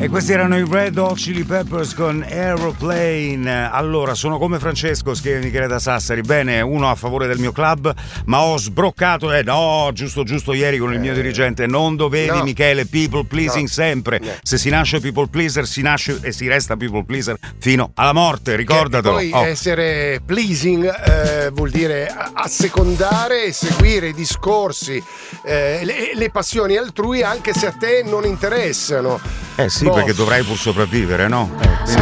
E questi erano i Red Hot Chili Peppers con Aeroplane. Allora, sono come Francesco, scrive Michele da Sassari. Bene, uno a favore del mio club, ma ho sbroccato, no, giusto ieri con il mio dirigente. Non dovevi, no. Michele, people pleasing sempre. No. Se si nasce people pleaser, si nasce e si resta people pleaser fino alla morte, ricordatelo. Poi essere pleasing vuol dire assecondare e seguire i discorsi, le passioni altrui, anche se a te non interessano. Sì, perché dovrai pur sopravvivere, no? Sì,